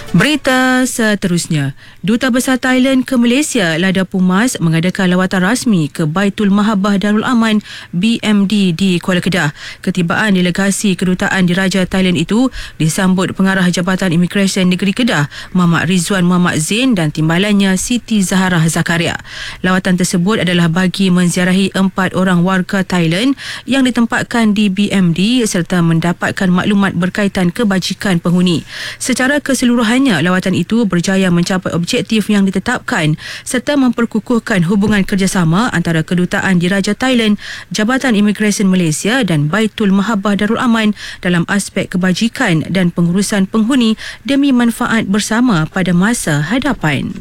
Berita seterusnya, Duta Besar Thailand ke Malaysia Lada Pumas mengadakan lawatan rasmi ke Baitul Mahabbah Darul Aman BMD di Kuala Kedah. Ketibaan delegasi kedutaan diraja Thailand itu disambut Pengarah Jabatan Imigresen Negeri Kedah Muhammad Rizwan Muhammad Zain dan timbalannya Siti Zaharah Zakaria. Lawatan tersebut adalah bagi menziarahi 4 orang warga Thailand yang ditempatkan di BMD serta mendapatkan maklumat berkaitan kebajikan penghuni. Secara keseluruhan lawatan itu berjaya mencapai objektif yang ditetapkan serta memperkukuhkan hubungan kerjasama antara kedutaan diraja Thailand, Jabatan Imigresen Malaysia dan Baitul Mahabbah Darul Aman dalam aspek kebajikan dan pengurusan penghuni demi manfaat bersama pada masa hadapan.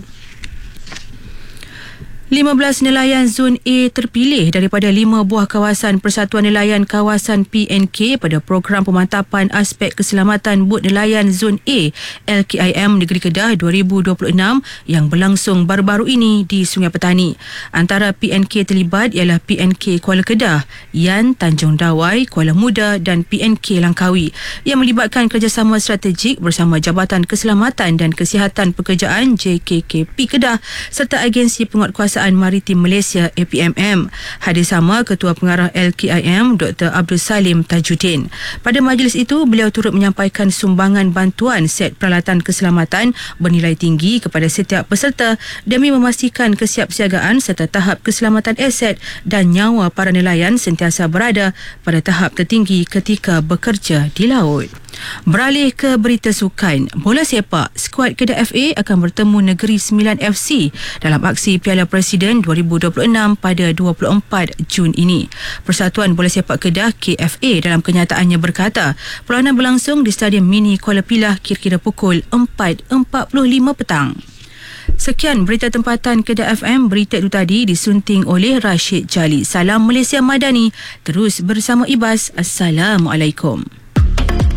15 nelayan Zon A terpilih daripada 5 buah kawasan Persatuan Nelayan Kawasan PNK pada program pemantapan aspek keselamatan bot nelayan Zon A LKIM Negeri Kedah 2026 yang berlangsung baru-baru ini di Sungai Petani. Antara PNK terlibat ialah PNK Kuala Kedah, Yan Tanjung Dawai, Kuala Muda dan PNK Langkawi yang melibatkan kerjasama strategik bersama Jabatan Keselamatan dan Kesihatan Pekerjaan JKKP Kedah serta Agensi Penguatkuasaan Maritim Malaysia APMM. Hadir sama Ketua Pengarah LKIM Dr. Abdul Salim Tajuddin. Pada majlis itu, beliau turut menyampaikan sumbangan bantuan set peralatan keselamatan bernilai tinggi kepada setiap peserta demi memastikan kesiapsiagaan serta tahap keselamatan aset dan nyawa para nelayan sentiasa berada pada tahap tertinggi ketika bekerja di laut. Beralih ke berita sukan, bola sepak, skuad Kedah FA akan bertemu Negeri Sembilan FC dalam aksi Piala Presiden 2026 pada 24 Jun ini. Persatuan Bola Sepak Kedah KFA dalam kenyataannya berkata, perlawanan berlangsung di Stadium Mini Kuala Pilah kira-kira pukul 4.45 petang. Sekian berita tempatan Kedah FM. Berita itu tadi disunting oleh Rashid Jali. Salam Malaysia Madani. Terus bersama Ibas. Assalamualaikum.